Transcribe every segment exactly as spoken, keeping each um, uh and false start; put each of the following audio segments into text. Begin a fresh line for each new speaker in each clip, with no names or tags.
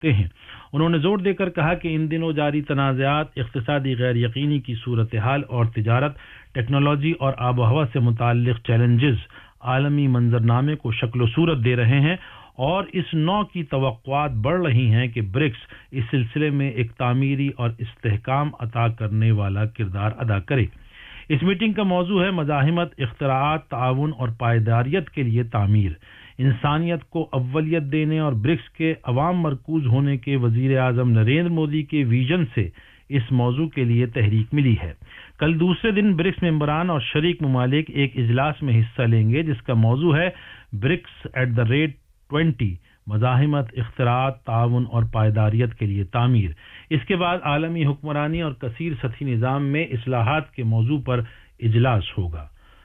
رکھتے ہیں۔ انہوں نے زور دے کر کہا کہ ان دنوں جاری تنازعات، اقتصادی غیر یقینی کی صورتحال اور تجارت، ٹیکنالوجی اور آب و ہوا سے متعلق چیلنجز عالمی منظرنامے کو شکل و صورت دے رہے ہیں اور اس نوع کی توقعات بڑھ رہی ہیں کہ برکس اس سلسلے میں ایک تعمیری اور استحکام عطا کرنے والا کردار ادا کرے۔ اس میٹنگ کا موضوع ہے مزاحمت، اختراعات، تعاون اور پائیداریت کے لیے تعمیر۔ انسانیت کو اولیت دینے اور برکس کے عوام مرکوز ہونے کے وزیر اعظم نریندر مودی کے ویژن سے اس موضوع کے لیے تحریک ملی ہے۔ کل دوسرے دن برکس ممبران اور شریک ممالک ایک اجلاس میں حصہ لیں گے جس کا موضوع ہے BRICS at the rate twenty, مزاحمت، اختراعات، تعاون اور پائیداریت کے لیے تعمیر۔ اس کے بعد عالمی حکمرانی اور کثیر سطحی نظام میں اصلاحات کے موضوع پر اجلاس ہوگا۔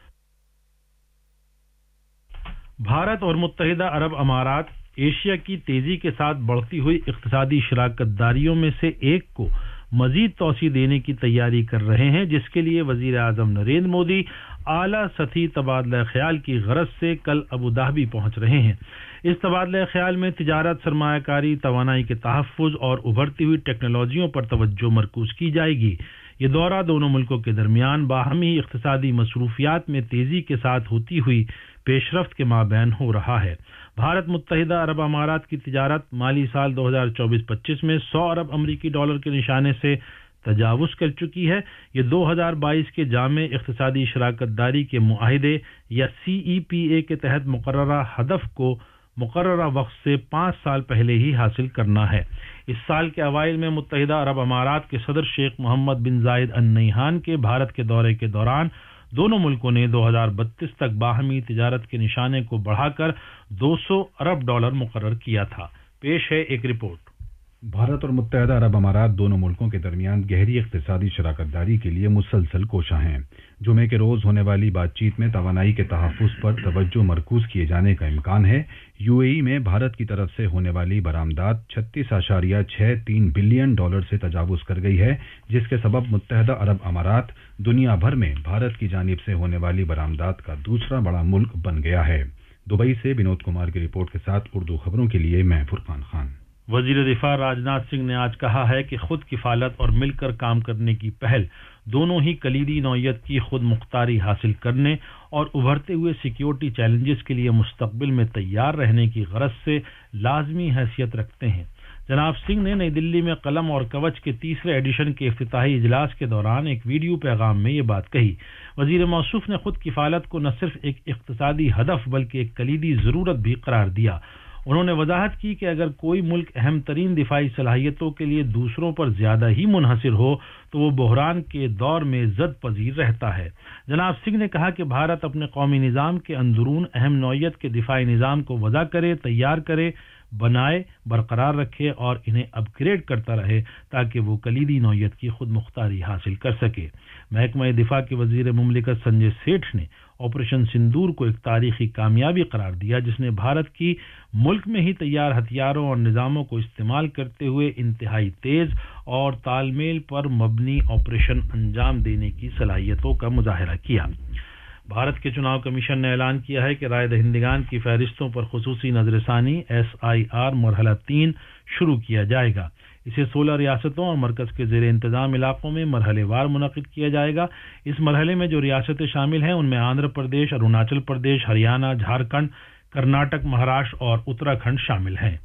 بھارت اور متحدہ عرب امارات ایشیا کی تیزی کے ساتھ بڑھتی ہوئی اقتصادی شراکت داریوں میں سے ایک کو مزید توسیع دینے کی تیاری کر رہے ہیں، جس کے لیے وزیر اعظم نریندر مودی اعلیٰ سطحی تبادلہ خیال کی غرض سے کل ابوظہبی پہنچ رہے ہیں۔ اس تبادلہ خیال میں تجارت، سرمایہ کاری، توانائی کے تحفظ اور ابھرتی ہوئی ٹیکنالوجیوں پر توجہ مرکوز کی جائے گی۔ یہ دورہ دونوں ملکوں کے درمیان باہمی اقتصادی مصروفیات میں تیزی کے ساتھ ہوتی ہوئی پیش رفت کے مابین ہو رہا ہے۔ بھارت متحدہ عرب امارات کی تجارت مالی سال دو ہزار چوبیس پچیس میں سو ارب امریکی ڈالر کے نشانے سے تجاوز کر چکی ہے۔ یہ دو ہزار بائیس کے جامع اقتصادی شراکت داری کے معاہدے یا سی ای پی اے کے تحت مقررہ ہدف کو مقررہ وقت سے پانچ سال پہلے ہی حاصل کرنا ہے۔ اس سال کے اوائل میں متحدہ عرب امارات کے صدر شیخ محمد بن زائد ال نہیان کے بھارت کے دورے کے دوران دونوں ملکوں نے دو ہزار بتیس تک باہمی تجارت کے نشانے کو بڑھا کر دو سو ارب ڈالر مقرر کیا تھا۔ پیش ہے ایک رپورٹ۔
بھارت اور متحدہ عرب امارات دونوں ملکوں کے درمیان گہری اقتصادی شراکت داری کے لیے مسلسل کوشاں ہیں۔ جمعے کے روز ہونے والی بات چیت میں توانائی کے تحفظ پر توجہ مرکوز کیے جانے کا امکان ہے۔ یو اے ای میں بھارت کی طرف سے ہونے والی برآمدات چھتیس اشاریہ چھ تین بلین ڈالر سے تجاوز کر گئی ہے، جس کے سبب متحدہ عرب امارات دنیا بھر میں بھارت کی جانب سے ہونے والی برآمدات کا دوسرا بڑا ملک بن گیا ہے۔ دبئی سے بنود کمار کی رپورٹ کے ساتھ اردو خبروں کے لیے میں فرقان خان۔
وزیر دفاع راجناتھ سنگھ نے آج کہا ہے کہ خود کفالت اور مل کر کام کرنے کی پہل دونوں ہی کلیدی نوعیت کی خود مختاری حاصل کرنے اور ابھرتے ہوئے سیکیورٹی چیلنجز کے لیے مستقبل میں تیار رہنے کی غرض سے لازمی حیثیت رکھتے ہیں۔ جناب سنگھ نے نئی دلی میں قلم اور کوچ کے تیسرے ایڈیشن کے افتتاحی اجلاس کے دوران ایک ویڈیو پیغام میں یہ بات کہی۔ وزیر موصوف نے خود کفالت کو نہ صرف ایک اقتصادی ہدف بلکہ ایک کلیدی ضرورت بھی قرار دیا۔ انہوں نے وضاحت کی کہ اگر کوئی ملک اہم ترین دفاعی صلاحیتوں کے لیے دوسروں پر زیادہ ہی منحصر ہو تو وہ بحران کے دور میں زد پذیر رہتا ہے۔ جناب سنگھ نے کہا کہ بھارت اپنے قومی نظام کے اندرون اہم نوعیت کے دفاعی نظام کو وضع کرے، تیار کرے، بنائے، برقرار رکھے اور انہیں اپ گریڈ کرتا رہے تاکہ وہ کلیدی نوعیت کی خود مختاری حاصل کر سکے۔ محکمہ دفاع کے وزیر مملکت سنجے سیٹھ نے آپریشن سندور کو ایک تاریخی کامیابی قرار دیا، جس نے بھارت کی ملک میں ہی تیار ہتھیاروں اور نظاموں کو استعمال کرتے ہوئے انتہائی تیز اور تال میل پر مبنی آپریشن انجام دینے کی صلاحیتوں کا مظاہرہ کیا۔ بھارت کے چناؤ کمیشن نے اعلان کیا ہے کہ رائے دہندگان کی فہرستوں پر خصوصی نظر ثانی ایس آئی آر مرحلہ تین شروع کیا جائے گا۔ اسے سولہ ریاستوں اور مرکز کے زیر انتظام علاقوں میں مرحلے وار منعقد کیا جائے گا۔ اس مرحلے میں جو ریاستیں شامل ہیں ان میں آندھرا پردیش، اروناچل پردیش، ہریانہ، جھارکھنڈ، کرناٹک، مہاراشٹر اور اتراکھنڈ شامل ہیں۔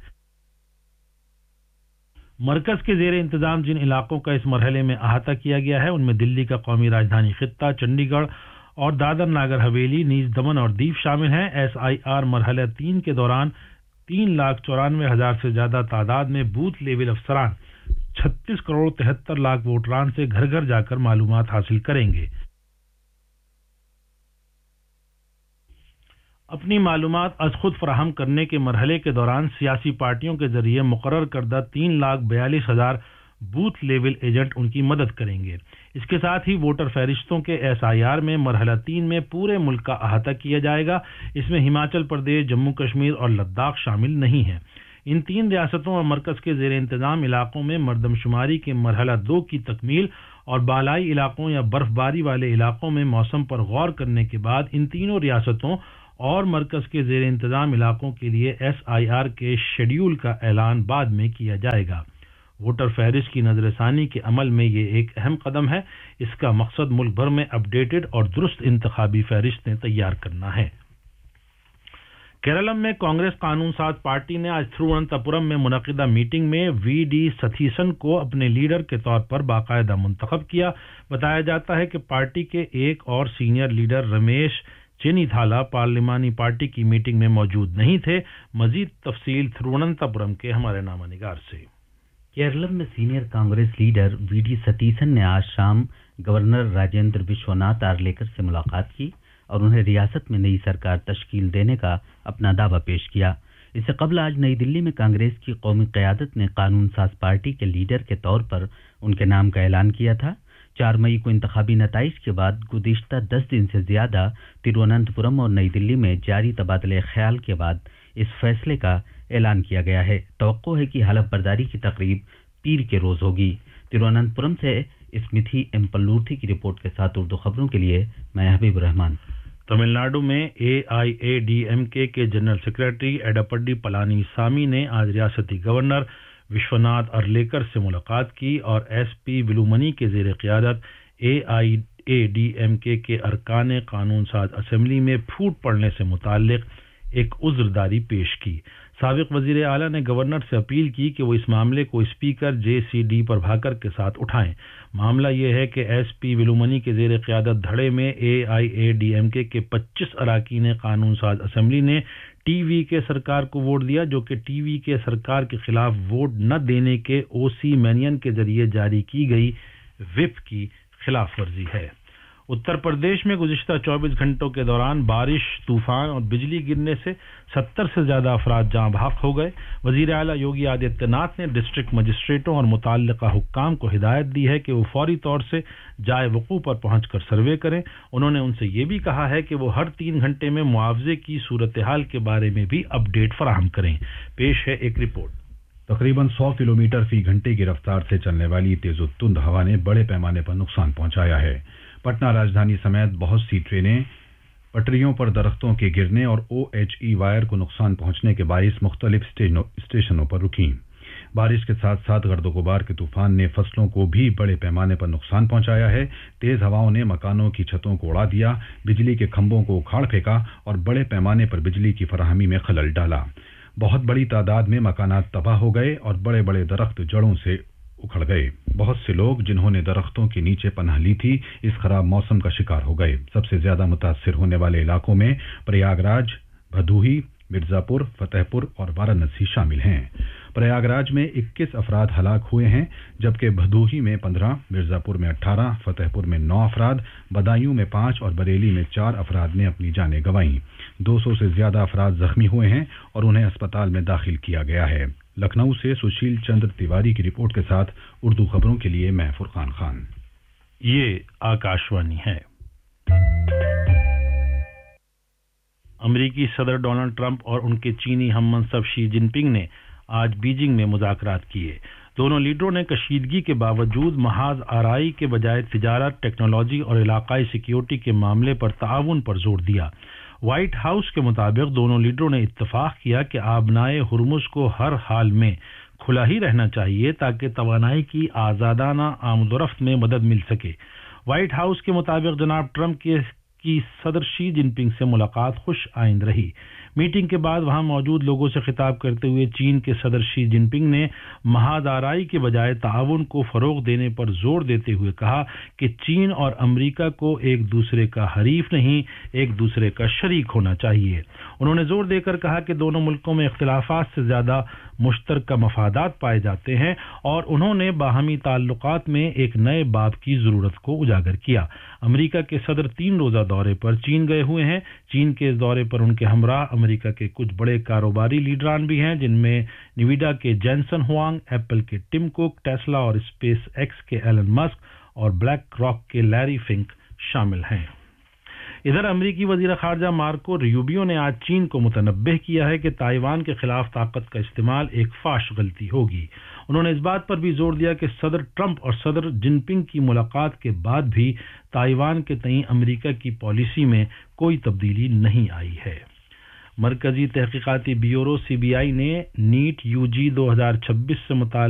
مرکز کے زیر انتظام جن علاقوں کا اس مرحلے میں احاطہ کیا گیا ہے ان میں دلی کا قومی راجدھانی خطہ، چنڈی گڑھ اور دادر ناگر حویلی، نیز دمن اور دیو شامل ہیں۔ ایس آئی آر مرحلہ تین کے دوران تین لاکھ چورانوے ہزار سے زیادہ تعداد میں بوتھ لیول افسران چھتیس کروڑ تہتر لاکھ ووٹران سے گھر گھر جا کر معلومات حاصل کریں گے۔ اپنی معلومات از خود فراہم کرنے کے مرحلے کے دوران سیاسی پارٹیوں کے ذریعے مقرر کردہ تین لاکھ بیالیس ہزار بوتھ لیول ایجنٹ ان کی مدد کریں گے۔ اس کے ساتھ ہی ووٹر فہرستوں کے ایس آئی آر میں مرحلہ تین میں پورے ملک کا احاطہ کیا جائے گا۔ اس میں ہماچل پردیش، جموں کشمیر اور لداخ شامل نہیں ہیں۔ ان تین ریاستوں اور مرکز کے زیر انتظام علاقوں میں مردم شماری کے مرحلہ دو کی تکمیل اور بالائی علاقوں یا برف باری والے علاقوں میں موسم پر غور کرنے کے بعد ان تینوں ریاستوں اور مرکز کے زیر انتظام علاقوں کے لیے ایس آئی آر کے شیڈیول کا اعلان بعد میں کیا جائے گا۔ ووٹر فہرست کی نظر ثانی کے عمل میں یہ ایک اہم قدم ہے۔ اس کا مقصد ملک بھر میں اپ ڈیٹڈ اور درست انتخابی فہرستیں تیار کرنا ہے۔ کیرالم میں کانگریس قانون ساز پارٹی نے آج تھرووننتھاپورم میں منعقدہ میٹنگ میں وی ڈی ستھیسن کو اپنے لیڈر کے طور پر باقاعدہ منتخب کیا۔ بتایا جاتا ہے کہ پارٹی کے ایک اور سینئر لیڈر رمیش چینی تھالا پارلیمانی پارٹی کی میٹنگ میں موجود نہیں تھے۔ مزید تفصیل تھرووننتھاپورم کے ہمارے نامہ نگار سے۔
کیرالم میں سینئر کانگریس لیڈر وی ڈی ستیسن نے آج شام گورنر راجندر وشوناتھ آرلیکر سے ملاقات کی اور انہیں ریاست میں نئی سرکار تشکیل دینے کا اپنا دعویٰ پیش کیا۔ اس سے قبل آج نئی دلی میں کانگریس کی قومی قیادت نے قانون ساز پارٹی کے لیڈر کے طور پر ان کے نام کا اعلان کیا تھا۔ چار مئی کو انتخابی نتائج کے بعد گزشتہ دس دن سے زیادہ ترووننتھاپورم اور نئی دلی میں جاری تبادلہ خیال کے بعد اس فیصلے کا اعلان کیا گیا ہے۔ توقع ہے کہ حلف برداری کی تقریب پیر کے روز ہوگی۔ ترووننتھاپورم سے اسمتھی ایم پلورتھی کی رپورٹ کے ساتھ اردو خبروں کے لیے میں حبیب الرحمان۔
تمل ناڈو میں اے آئی اے ڈی ایم کے کے جنرل سیکرٹری ایڈاپڈی پلانی سامی نے آج ریاستی گورنر وشوناتھ ارلیکر سے ملاقات کی اور ایس پی ویلومنی کے زیر قیادت اے آئی اے ڈی ایم کے کے ارکان قانون ساز اسمبلی میں پھوٹ پڑنے سے متعلق ایک عذرداری پیش کی۔ سابق وزیر اعلیٰ نے گورنر سے اپیل کی کہ وہ اس معاملے کو اسپیکر جے سی ڈی پربھاکر کے ساتھ اٹھائیں۔ معاملہ یہ ہے کہ ایس پی ویلومنی کے زیر قیادت دھڑے میں اے آئی اے ڈی ایم کے کے پچیس اراکین قانون ساز اسمبلی نے ٹی وی کے سرکار کو ووٹ دیا، جو کہ ٹی وی کے سرکار کے خلاف ووٹ نہ دینے کے او سی مینین کے ذریعے جاری کی گئی وپ کی خلاف ورزی ہے۔ اتر پردیش میں گزشتہ چوبیس گھنٹوں کے دوران بارش، طوفان اور بجلی گرنے سے ستر سے زیادہ افراد جاں بحق ہو گئے۔ وزیر اعلیٰ یوگی آدتیہ ناتھ نے ڈسٹرکٹ مجسٹریٹوں اور متعلقہ حکام کو ہدایت دی ہے کہ وہ فوری طور سے جائے وقوع پر پہنچ کر سروے کریں۔ انہوں نے ان سے یہ بھی کہا ہے کہ وہ ہر تین گھنٹے میں معاوضے کی صورتحال کے بارے میں بھی اپ ڈیٹ فراہم کریں۔ پیش ہے ایک رپورٹ۔
تقریباً سو کلومیٹر فی گھنٹے کی رفتار سے چلنے والی تیز و تند ہوا نے بڑے پیمانے پر نقصان پہنچایا ہے۔ پٹنہ راجدھانی سمیت بہت سی ٹرینیں پٹریوں پر درختوں کے گرنے اور او ایچ ای وائر کو نقصان پہنچنے کے باعث مختلف اسٹیشنوں پر رکیں۔ بارش کے ساتھ ساتھ گرد و غبار کے طوفان نے فصلوں کو بھی بڑے پیمانے پر نقصان پہنچایا ہے۔ تیز ہواؤں نے مکانوں کی چھتوں کو اڑا دیا، بجلی کے کھمبوں کو اکھاڑ پھینکا اور بڑے پیمانے پر بجلی کی فراہمی میں خلل ڈالا۔ بہت بڑی تعداد میں مکانات تباہ ہو گئے اور بڑے بڑے درخت جڑوں سے اکھڑ گئے۔ بہت سے لوگ جنہوں نے درختوں کے نیچے پناہ لی تھی اس خراب موسم کا شکار ہو گئے۔ سب سے زیادہ متاثر ہونے والے علاقوں میں پریاگ راج، بھدوہی، مرزا پور، فتح پور اور وارانسی شامل ہیں۔ پریاگ راج میں اکیس افراد ہلاک ہوئے ہیں، جبکہ بھدوہی میں پندرہ، مرزا پور میں اٹھارہ، فتح پور میں نو افراد، بدایوں میں پانچ اور بریلی میں چار افراد نے اپنی جانیں گنوائیں۔ دو سو سے زیادہ افراد زخمی ہوئے ہیں اور انہیں اسپتال میں داخل کیا گیا ہے۔ لکھنؤ سے سشیل چندر تیواری کی رپورٹ کے ساتھ اردو خبروں کے لیے میں فرقان خان۔
یہ آکاشوانی ہے۔ امریکی صدر ڈونلڈ ٹرمپ اور ان کے چینی ہم منصب شی جن پنگ نے آج بیجنگ میں مذاکرات کیے۔ دونوں لیڈروں نے کشیدگی کے باوجود محاذ آرائی کے بجائے تجارت، ٹیکنالوجی اور علاقائی سیکیورٹی کے معاملے پر تعاون پر زور دیا۔ وائٹ ہاؤس کے مطابق دونوں لیڈروں نے اتفاق کیا کہ آبنائے ہرمز کو ہر حال میں کھلا ہی رہنا چاہیے تاکہ توانائی کی آزادانہ آمد و رفت میں مدد مل سکے۔ وائٹ ہاؤس کے مطابق جناب ٹرمپ کے کی صدر شی جن پنگ سے ملاقات خوش آئند رہی۔ میٹنگ کے بعد وہاں موجود لوگوں سے خطاب کرتے ہوئے چین کے صدر شی جن پنگ نے محاذ آرائی کے بجائے تعاون کو فروغ دینے پر زور دیتے ہوئے کہا کہ چین اور امریکہ کو ایک دوسرے کا حریف نہیں، ایک دوسرے کا شریک ہونا چاہیے۔ انہوں نے زور دے کر کہا کہ دونوں ملکوں میں اختلافات سے زیادہ مشترکہ مفادات پائے جاتے ہیں اور انہوں نے باہمی تعلقات میں ایک نئے باب کی ضرورت کو اجاگر کیا۔ امریکہ کے صدر تین روزہ دورے پر چین گئے ہوئے ہیں۔ چین کے اس دورے پر ان کے ہمراہ امریکہ کے کچھ بڑے کاروباری لیڈران بھی ہیں، جن میں نیویڈا کے جینسن ہوانگ، ایپل کے ٹم کوک، ٹیسلا اور اسپیس ایکس کے ایلن مسک اور بلیک راک کے لیری فنک شامل ہیں۔ ادھر امریکی وزیر خارجہ مارکو ریوبیو نے آج چین کو متنبہ کیا ہے کہ تائیوان کے خلاف طاقت کا استعمال ایک فاش غلطی ہوگی۔ انہوں نے اس بات پر بھی زور دیا کہ صدر ٹرمپ اور صدر جن پنگ کی ملاقات کے بعد بھی تائیوان کے تئیں امریکہ کی پالیسی میں کوئی تبدیلی نہیں آئی ہے۔ مرکزی تحقیقاتی بیورو سی بی آئی نے نیٹ یو جی دو ہزار چھبیس سے متعلق